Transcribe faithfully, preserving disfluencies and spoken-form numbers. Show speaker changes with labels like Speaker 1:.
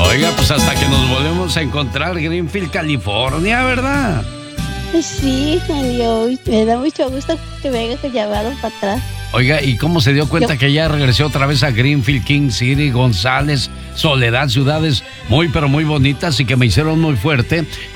Speaker 1: Oiga, pues hasta que nos volvemos a encontrar, Greenfield, California, ¿verdad?
Speaker 2: Sí, genio, me da mucho gusto que me hayas llamado para atrás.
Speaker 1: Oiga, ¿y cómo se dio cuenta
Speaker 2: Yo...
Speaker 1: que ya regresó otra vez a Greenfield, King City, González, Soledad, ciudades muy pero muy bonitas y que me hicieron muy fuerte?